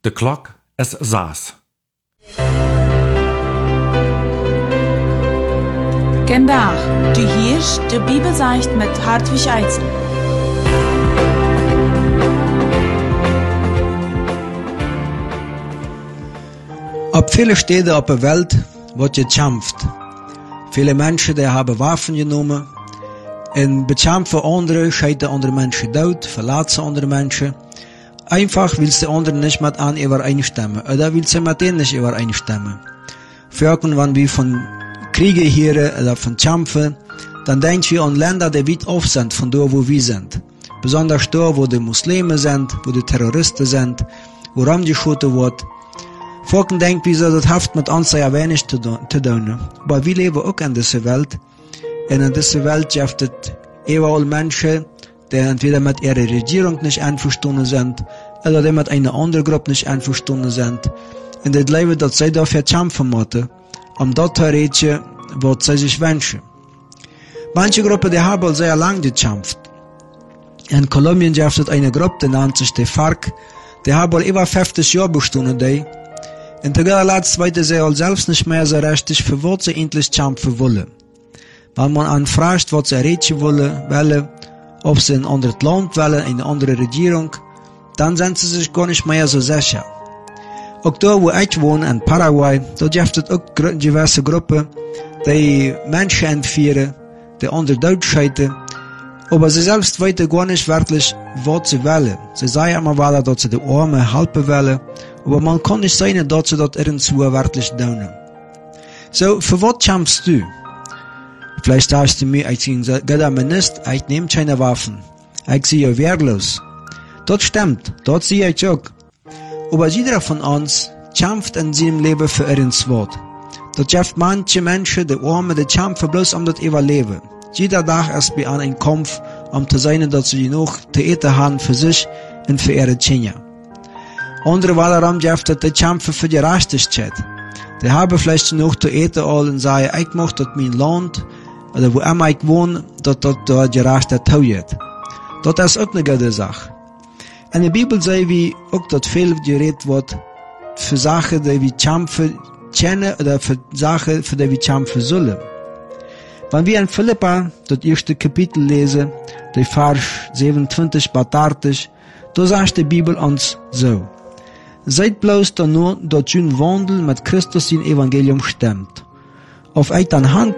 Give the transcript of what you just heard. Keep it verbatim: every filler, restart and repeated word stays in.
De klok is zes. Vandaag, du hörst de Bibelzeicht mit Hartwig Eitzel. Op viele Städte op der Welt wird gekämpft. Viele Menschen die haben Waffen genommen und bekämpfen andere, scheiden andere Menschen dood, verlassen andere Menschen. Einfach weil die anderen nicht mit an übereinstimmen oder weil sie mit denen nicht übereinstimmen. Früher, wenn wir von Kriege hören oder von Kämpfen, dann denken wir an Länder, die weit auf sind von dort, wo wir sind. Besonders dort, wo die Muslime sind, wo die Terroristen sind, wo rumgeschossen wird. Volken denken wir so, das hat mit uns sehr wenig zu tun. Aber wir leben auch in dieser Welt. Und in dieser Welt gibt es überall Menschen, die entweder mit ihrer Regierung nicht einverstanden sind, oder die mit einer anderen Gruppe nicht einverstanden sind. Und das Leben, das sie dafür kämpfen müssen, um dort zu erreichen, was sie sich wünschen. Manche Gruppen, die haben sehr lange gekämpft. In Kolumbien gibt es eine Gruppe, die nennt sich die FARC, die haben über fünfzig Jahre bestanden, die. Und der letzte weiter sie auch selbst nicht mehr so richtig, für was sie endlich kämpfen wollen. Wenn man anfragt, was sie erreichen wollen, wollen, ob sie ein anderes Land wollen, eine andere Regierung, dann sind sie sich gar nicht mehr so sicher. Auch da, wo ich wohne, in Paraguay, da gibt es auch diverse Gruppen, die Menschen entführen, die andere Deutschheiten, aber sie selbst wissen gar nicht wirklich, was sie wollen. Sie sagen immer weiter, dass sie die Armen helfen wollen, aber man kann nicht sagen, dass sie das irgendwo wirklich tun. So, für was kämpfst du? Vielleicht sagst du mir, ich sage, Gott mir nicht, ich nehme keine Waffen. Ich sehe wehrlos. Das stimmt, das sehe ich auch. Aber jeder von uns kämpft in seinem Leben für irgendwas. Das gibt manche Menschen, die Arme, die kämpfen bloß um das Überleben. Jeder Tag ist bei ihnen ein Kampf, um zu sein, dass sie genug zu essen haben für sich und für ihre Kinder. Andere wiederum gibt es die kämpfen für die Gerechtigkeit. Die haben vielleicht genug zu essen und sagen, ich möchte, dass mein Land, oder wo immer ich wohne, dass das dort gerecht taugt. Das ist auch eine gute Sache. In der Bibel sehen wir auch, dass viel geredet wird für Sachen, die wir kämpfen kennen oder für Sachen, für die wir kämpfen sollen. Wenn wir in Philippa das erste Kapitel lesen, der Vers siebenundzwanzig bis achtzig, da sagt die Bibel uns so: Seid bloß dann nur, dass ihr Wandel mit Christus im Evangelium stimmt. Auf euch dann Hand